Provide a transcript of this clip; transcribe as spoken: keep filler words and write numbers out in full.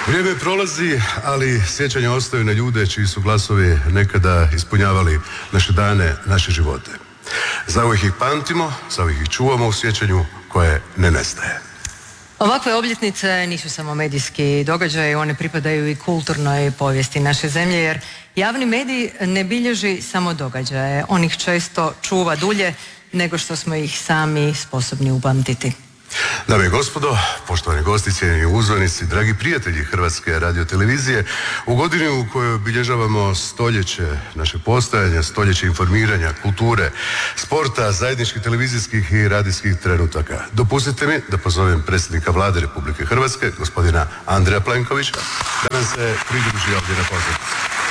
Vrijeme prolazi, ali sjećanja ostaju na ljude čiji su glasovi nekada ispunjavali naše dane, naše živote. Zauvijek ih pamtimo, zauvijek ih čuvamo u sjećanju koje ne nestaje. Ovakve obljetnice nisu samo medijski događaji, one pripadaju i kulturnoj povijesti naše zemlje, jer javni medij ne bilježi samo događaje, on ih često čuva dulje nego što smo ih sami sposobni upamtiti. Dame i gospodo, poštovani gosti, cijenjeni uzvanici, dragi prijatelji Hrvatske radiotelevizije, u godini u kojoj obilježavamo stoljeće naše postojanja, stoljeće informiranja, kulture, sporta, zajedničkih televizijskih i radijskih trenutaka, dopustite mi da pozovem predsjednika Vlade Republike Hrvatske, gospodina Andreja Plenkovića, da nam se pridruži ovdje na pozornici.